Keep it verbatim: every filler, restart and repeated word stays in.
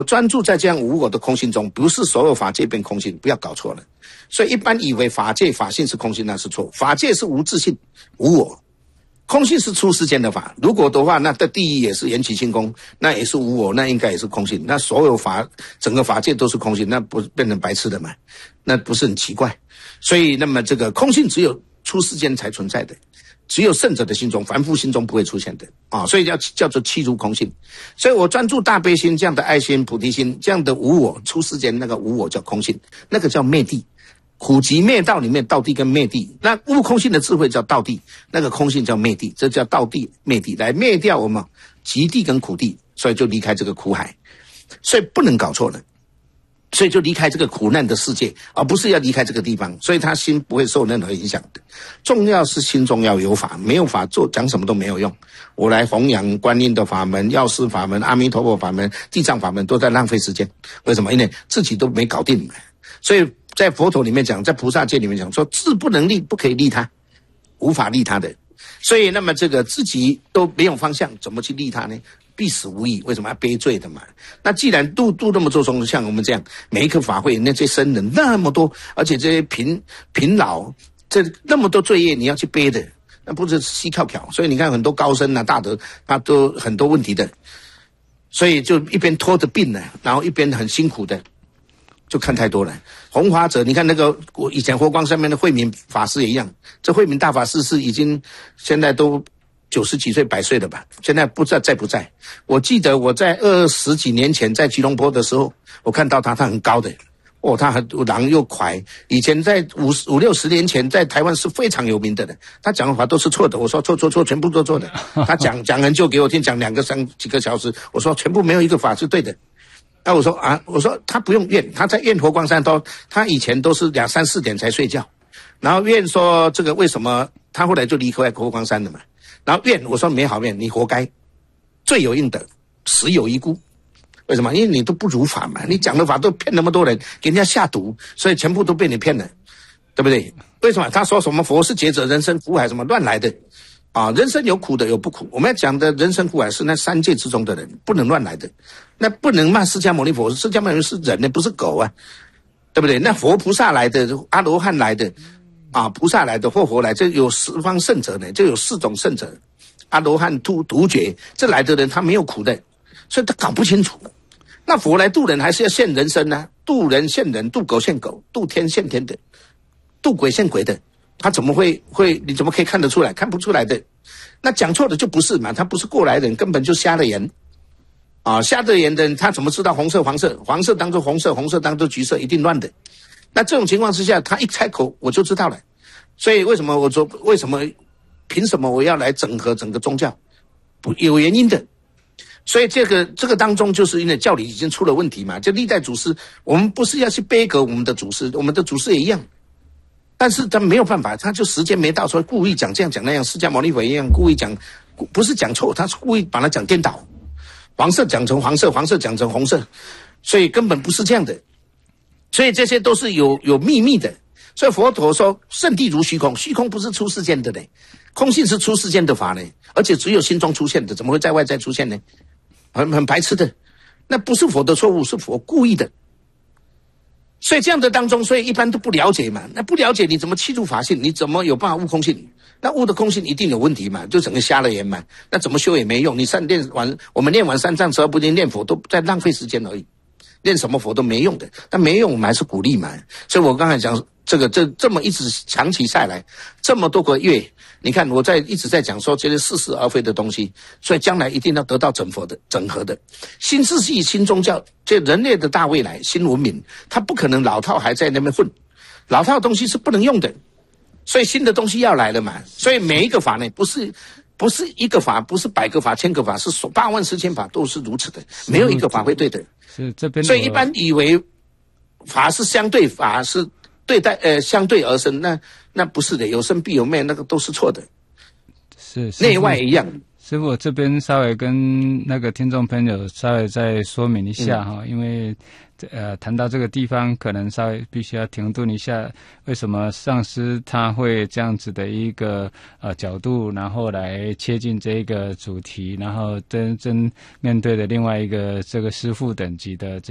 专注在这样无我的空性中，不是所有法界变空性，不要搞错了。所以一般以为法界法性是空性，那是错。法界是无自性、无我，空性是出世间的法。如果的话，那的第一也是缘起性空，那也是无我，那应该也是空性。那所有法，整个法界都是空性，那不变成白痴的嘛？那不是很奇怪？所以，那么这个空性只有出世间才存在的。只有圣者的心中，凡夫心中不会出现的啊，所以叫叫做契入空性。所以我专注大悲心，这样的爱心、菩提心，这样的无我，出世间那个无我叫空性，那个叫灭地。苦集灭道里面，道地跟灭地，那悟空性的智慧叫道地，那个空性叫灭地，这叫道地灭地，来灭掉我们极地跟苦地，所以就离开这个苦海，所以不能搞错了。所以就离开这个苦难的世界，而不是要离开这个地方，所以他心不会受任何影响的。重要是心中要有法，没有法做讲什么都没有用。我来弘扬观音的法门、药师法门、阿弥陀佛法门、地藏法门，都在浪费时间。为什么？因为自己都没搞定。所以在佛陀里面讲，在菩萨界里面讲说，智不能利，不可以利他，无法利他的。所以那么这个自己都没有方向，怎么去利他呢？必死无疑，为什么要悲罪的嘛？那既然度度那么多种，像我们这样每一个法会，那些僧人那么多，而且这些贫贫老，这那么多罪业你要去背的，那不是稀靠巧。所以你看很多高僧啊、大德，他都很多问题的，所以就一边拖着病呢，然后一边很辛苦的，就看太多了。弘法者，你看那个我以前佛光上面的慧敏法师也一样，这慧敏大法师是已经现在都九十几岁、百岁了吧？现在不知道在不在。我记得我在二十几年前在吉隆坡的时候，我看到他，他很高的，哦，他很狼又快。以前在五五六十年前，在台湾是非常有名的人。他讲的话都是错的，我说错错错，全部都错的。他讲讲很久给我听，讲两个三几个小时，我说全部没有一个法是对的。那我说啊，我说他不用怨，他在怨佛光山都，他以前都是两三四点才睡觉，然后怨说这个为什么他后来就离开佛光山了嘛。然后怨我说没好怨，你活该，罪有应得，死有余辜。为什么？因为你都不如法嘛，你讲的法都骗那么多人，给人家下毒，所以全部都被你骗了，对不对？为什么？他说什么佛是劫者人生苦海，什么乱来的啊？人生有苦的，有不苦。我们要讲的人生苦海是那三界之中的人，不能乱来的。那不能骂释迦牟尼佛，释迦牟尼佛是人呢，不是狗啊，对不对？那佛菩萨来的，阿罗汉来的。啊，菩萨来的或佛来，这有十方圣者呢，就有四种圣者，阿罗汉、突独觉，这来的人他没有苦的，所以他搞不清楚。那佛来度人还是要现人身啊，度人现人，度狗现狗，度天现天的，度鬼现鬼的，他怎么会会？你怎么可以看得出来？看不出来的。那讲错的就不是嘛，他不是过来人，根本就瞎了眼。啊，瞎了眼的人，他怎么知道红色、黄色？黄色当作红色，红色当作橘色，一定乱的。那这种情况之下，他一开口我就知道了。所以为什么我说为什么凭什么我要来整合整个宗教？不有原因的。所以这个这个当中就是因为教理已经出了问题嘛。就历代祖师，我们不是要去背革我们的祖师，我们的祖师也一样。但是他没有办法，他就时间没到，所以故意讲这样讲那样。释迦牟尼佛一样故意讲，不是讲错，他是故意把它讲颠倒。黄色讲成黄色，黄色讲成红色，所以根本不是这样的。所以这些都是有有秘密的。所以佛陀说圣地如虚空，虚空不是出世间的呢，空性是出世间的法呢，而且只有心中出现的，怎么会在外在出现呢？很很白痴的。那不是佛的错误，是佛故意的。所以这样的当中，所以一般都不了解嘛。那不了解你怎么契入法性？你怎么有办法悟空性？那悟的空性一定有问题嘛，就整个瞎了眼嘛。那怎么修也没用，你三练完，我们练完三藏十二部经念佛都在浪费时间而已。练什么佛都没用的，但没用我们还是鼓励嘛。所以我刚才讲这个这这么一直长期下来，这么多个月，你看我在一直在讲说这些似是而非的东西，所以将来一定要得到整合的整合的。新世纪新宗教，这人类的大未来新文明，它不可能老套还在那边混，老套的东西是不能用的，所以新的东西要来了嘛。所以每一个法呢，不是不是一个法，不是百个法千个法，是八万四千法都是如此的，没有一个法会对的。 是这边， 所以一般以为法是相对，法是对待呃相对而生，那那不是的，有生必有灭，那个都是错的。 是内外一样。 师傅这边稍微跟那个听众朋友稍微再说明一下哈、嗯，因为呃谈到这个地方，可能稍微必须要停顿一下，为什么上师他会这样子的一个呃角度，然后来切进这个主题，然后真正面对的另外一个这个师父等级的这